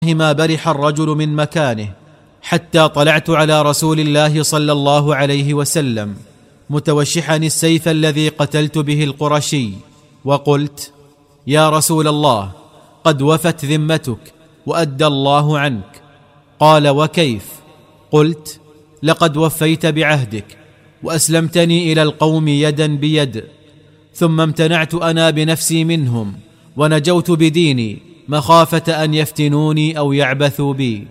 ما برح الرجل من مكانه حتى طلعت على رسول الله صلى الله عليه وسلم متوشحا السيف الذي قتلت به القرشي، وقلت: يا رسول الله، قد وفت ذمتك وأدى الله عنك. قال: وكيف؟ قلت: لقد وفيت بعهدك وأسلمتني إلى القوم يدا بيد، ثم امتنعت أنا بنفسي منهم ونجوت بديني مخافة أن يفتنوني أو يعبثوا بي.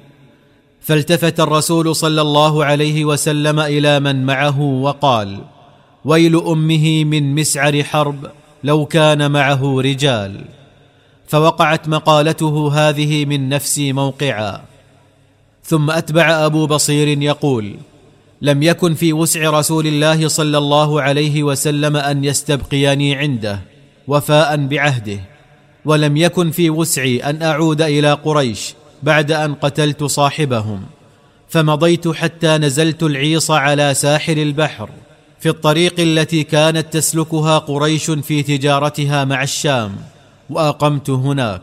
فالتفت الرسول صلى الله عليه وسلم إلى من معه وقال: ويل أمه من مسعر حرب لو كان معه رجال. فوقعت مقالته هذه من نفسي موقعا. ثم أتبع أبو بصير يقول: لم يكن في وسع رسول الله صلى الله عليه وسلم أن يستبقيني عنده وفاء بعهده، ولم يكن في وسعي أن أعود إلى قريش بعد أن قتلت صاحبهم، فمضيت حتى نزلت العيص على ساحل البحر في الطريق التي كانت تسلكها قريش في تجارتها مع الشام، وأقمت هناك.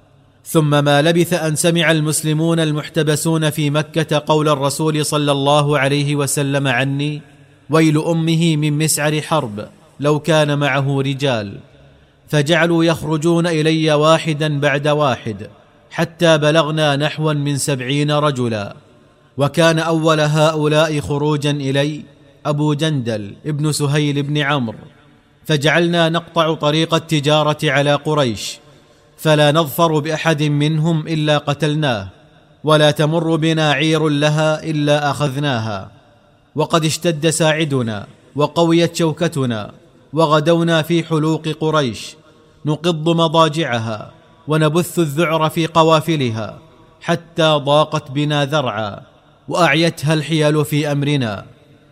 ثم ما لبث أن سمع المسلمون المحتبسون في مكة قول الرسول صلى الله عليه وسلم عني: ويل أمه من مسعر حرب لو كان معه رجال، فجعلوا يخرجون إلي واحدا بعد واحد حتى بلغنا نحوا من 70 رجلا. وكان أول هؤلاء خروجا إلي أبو جندل ابن سهيل بن عمرو، فجعلنا نقطع طريق التجارة على قريش، فلا نظفر بأحد منهم إلا قتلناه، ولا تمر بنا عير لها إلا أخذناها. وقد اشتد ساعدنا وقويت شوكتنا، وغدونا في حلوق قريش نقض مضاجعها ونبث الذعر في قوافلها، حتى ضاقت بنا ذرعا وأعيتها الحيل في أمرنا.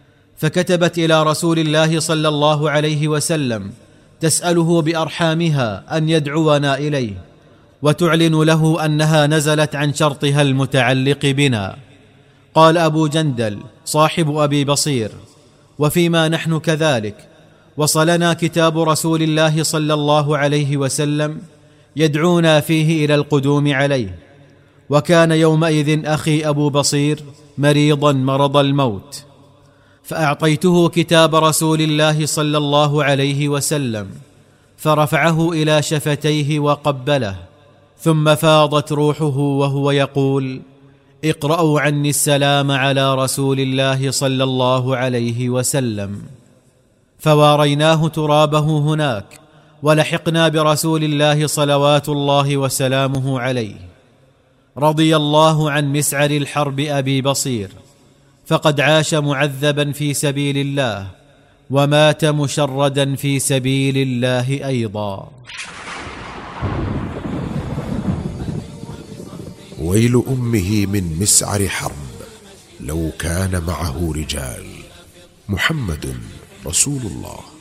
فكتبت إلى رسول الله صلى الله عليه وسلم تسأله بأرحامها أن يدعونا إليه، وتعلن له أنها نزلت عن شرطها المتعلق بنا. قال أبو جندل صاحب أبي بصير: وفيما نحن كذلك وصلنا كتاب رسول الله صلى الله عليه وسلم يدعونا فيه إلى القدوم عليه. وكان يومئذ أخي أبو بصير مريضا مرض الموت، فأعطيته كتاب رسول الله صلى الله عليه وسلم، فرفعه إلى شفتيه وقبله، ثم فاضت روحه وهو يقول: اقرأوا عني السلام على رسول الله صلى الله عليه وسلم. فواريناه ترابه هناك، ولحقنا برسول الله صلوات الله وسلامه عليه. رضي الله عن مسعر الحرب أبي بصير، فقد عاش معذبا في سبيل الله، ومات مشردا في سبيل الله أيضا. ويل أمه من مسعر حرب لو كان معه رجال. محمد رسول الله.